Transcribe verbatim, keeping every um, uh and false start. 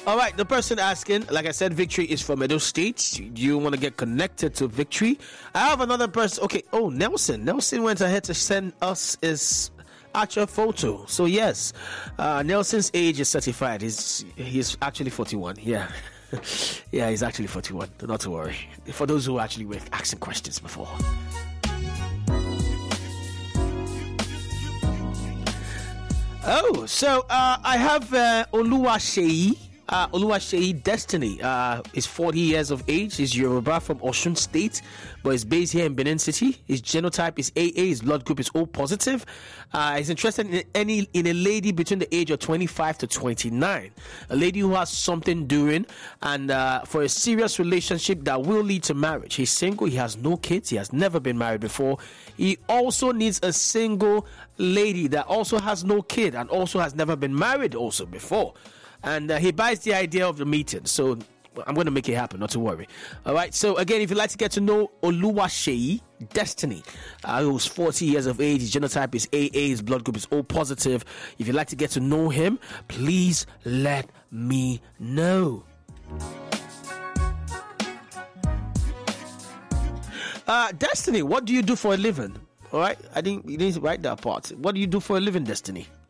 All right, the person asking, like I said, Victory is from Edo State. Do you want to get connected to Victory? I have another person. Okay, oh, Nelson. Nelson went ahead to send us his actual photo. So, yes, uh, Nelson's age is certified. He's, he's actually forty-one. Yeah. Yeah, he's actually forty-one. Not to worry. For those who actually were asking questions before. Oh, so uh, I have uh, Oluwaseyi. Uh, Oluwaseyi Destiny uh, is forty years of age. He's Yoruba from Osun State, but he's based here in Benin City. His genotype is A A. His blood group is O positive. Uh, he's interested in any in a lady between the age of twenty-five to twenty-nine. A lady who has something doing, and uh, for a serious relationship that will lead to marriage. He's single. He has no kids. He has never been married before. He also needs a single lady that also has no kid and also has never been married also before. And uh, he buys the idea of the meeting. So I'm going to make it happen, not to worry. All right. So again, if you'd like to get to know Oluwaseyi Destiny, uh, who's forty years of age, his genotype is A A, his blood group is O positive. If you'd like to get to know him, please let me know. Uh, Destiny, what do you do for a living? All right. I didn't, you didn't write that part. What do you do for a living, Destiny?